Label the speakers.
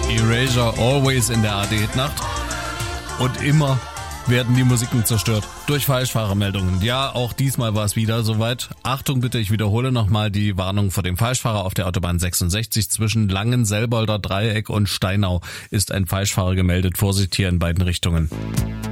Speaker 1: Erasure, Always in der AD-Nacht. Und immer werden die Musiken zerstört durch Falschfahrermeldungen. Ja, auch diesmal war es wieder soweit. Achtung bitte, ich wiederhole nochmal die Warnung vor dem Falschfahrer auf der Autobahn 66 zwischen Langenselbolder Dreieck und Steinau ist ein Falschfahrer gemeldet. Vorsicht hier in beiden Richtungen.